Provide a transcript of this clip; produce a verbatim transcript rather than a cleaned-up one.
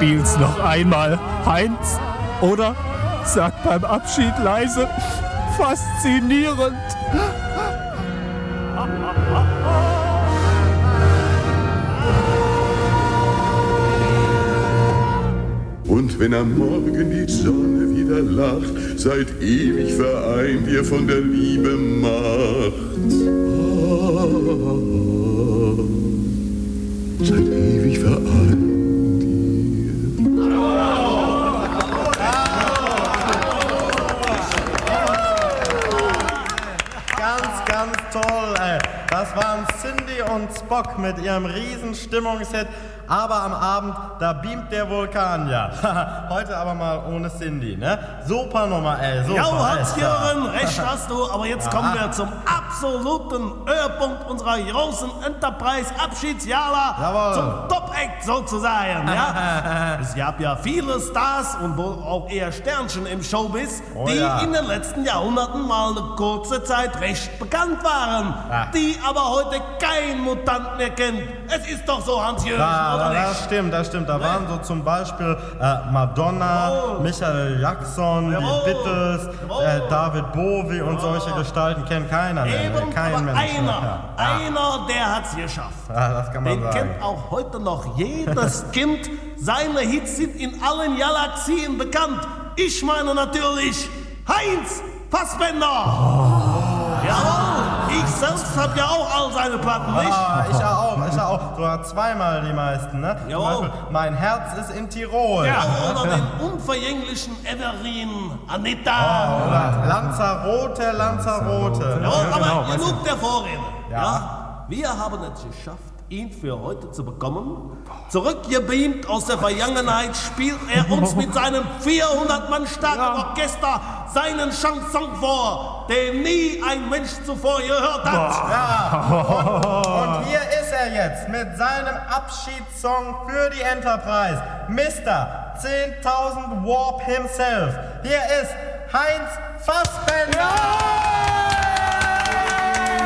Spiel's noch einmal, Heinz. Oder sag beim Abschied leise, faszinierend. Und wenn am Morgen die Sonne wieder lacht, seid ewig vereint ihr von der Liebe Macht. Ah, seid ewig vereint ihr. Ganz, ganz toll, ey. Das waren Cindy und Spock mit ihrem riesen Stimmungshit. Aber am Abend, da beamt der Vulkan ja. Heute aber mal ohne Cindy, ne? Super Nummer, ey. Super. Ja, Hans-Jürgen, recht hast du. Aber jetzt Ja. kommen wir zum absoluten Höhepunkt unserer großen Enterprise-Abschiedsjahre. Jawohl. Zum Top-Act sozusagen, ja? Es gab ja viele Stars und wohl auch eher Sternchen im Showbiz, Oh die ja. in den letzten Jahrhunderten mal eine kurze Zeit recht bekannt waren, Ja. die aber heute kein Mutant mehr kennt. Es ist doch so, Hans-Jürgen, Ja, oder das nicht? stimmt, das stimmt. Da waren so zum Beispiel äh, Madonna, Jawohl. Michael Jackson, Jawohl. die Beatles, Jawohl. äh, David Bowie und solche Gestalten kennt keiner mehr. Eben, Kein aber Mensch einer, mehr. Ja. einer, der hat's geschafft. Ja, das kann man Den sagen. kennt auch heute noch jedes Kind. Seine Hits sind in allen Galaxien bekannt. Ich meine natürlich Heinz Fassbender. Jawohl, ich selbst hab ja auch all seine Platten, nicht? Ah, ich auch, ich auch. Sogar zweimal die meisten, ne? Zum Jawohl. Beispiel, mein Herz ist in Tirol. Ja, oder den unvergänglichen Everin Anita. Oh, oder Lanzarote, Lanzarote. Jawohl, aber genau, genug der Vorrede. Ja. Ja. Wir haben es geschafft, ihn für heute zu bekommen. Zurückgebeamt aus der Vergangenheit spielt er uns mit seinem vierhundert Mann starken Orchester seinen Chanson vor, den nie ein Mensch zuvor gehört hat. Ja. Und hier ist er jetzt mit seinem Abschiedssong für die Enterprise. Mister zehntausend Warp himself. Hier ist Heinz Fassbender.